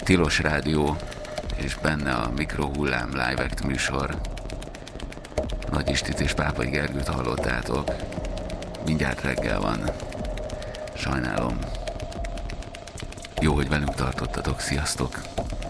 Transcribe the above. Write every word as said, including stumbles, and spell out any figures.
Tilos Rádió, és benne a Mikrohullám Live Act műsor. Nagy Istit és Pápai Gergőt hallottátok. Mindjárt reggel van. Sajnálom. Jó, hogy velünk tartottatok. Sziasztok!